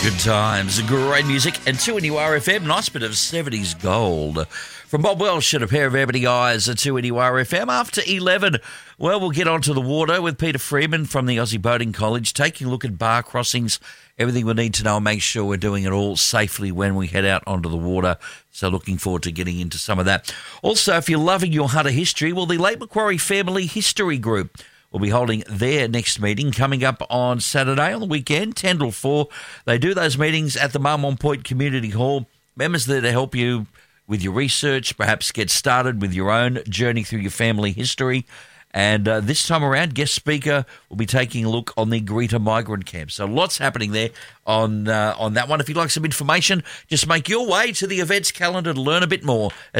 Good times, great music, and 2NURFM, nice bit of 70s gold. From Bob Welsh and a pair of ebony eyes at 2NURFM. After 11, well, we'll get onto the water with Peter Freeman from the Aussie Boating College, taking a look at bar crossings, everything we need to know, and make sure we're doing it all safely when we head out onto the water. So looking forward to getting into some of that. Also, if you're loving your Hunter history, well, the Lake Macquarie Family History Group will be holding their next meeting coming up on Saturday on the weekend, 10 till 4. They do those meetings at the Marmont Point Community Hall. Members there to help you with your research, perhaps get started with your own journey through your family history. And this time around, guest speaker will be taking a look on the Greta migrant camp. So lots happening there on that one. If you'd like some information, just make your way to the events calendar to learn a bit more at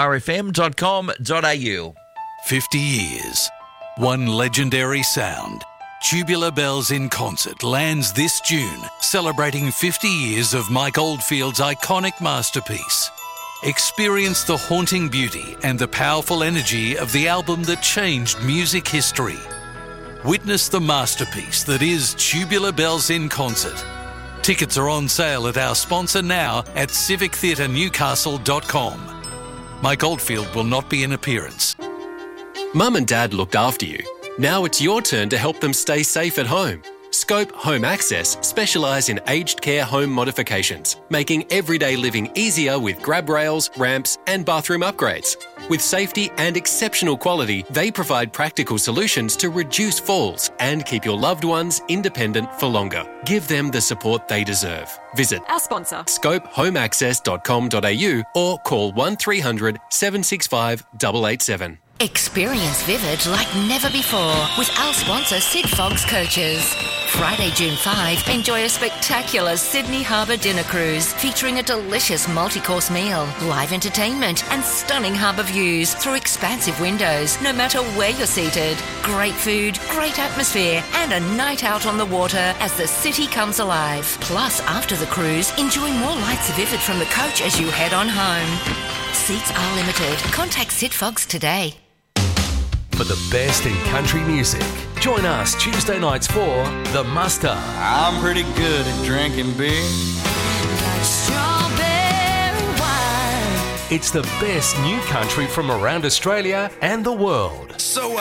2NURFM.com.au. 50 years. One legendary sound. Tubular Bells in Concert lands this June, celebrating 50 years of Mike Oldfield's iconic masterpiece. Experience the haunting beauty and the powerful energy of the album that changed music history. Witness the masterpiece that is Tubular Bells in Concert. Tickets are on sale at our sponsor now at civictheatrenewcastle.com. Mike Oldfield will not be in appearance. Mum and Dad looked after you. Now it's your turn to help them stay safe at home. Scope Home Access specialise in aged care home modifications, making everyday living easier with grab rails, ramps and bathroom upgrades. With safety and exceptional quality, they provide practical solutions to reduce falls and keep your loved ones independent for longer. Give them the support they deserve. Visit our sponsor, scopehomeaccess.com.au or call 1300 765 887. Experience Vivid like never before with our sponsor Sid Fogg's Coaches. Friday, June 5, enjoy a spectacular Sydney Harbour dinner cruise featuring a delicious multi-course meal, live entertainment and stunning harbour views through expansive windows no matter where you're seated. Great food, great atmosphere and a night out on the water as the city comes alive. Plus, after the cruise, enjoy more lights Vivid from the coach as you head on home. Seats are limited. Contact Sid Fogg's today. For the best in country music, join us Tuesday nights for The Muster. I'm pretty good at drinking beer. Strawberry wine. It's the best new country from around Australia and the world. So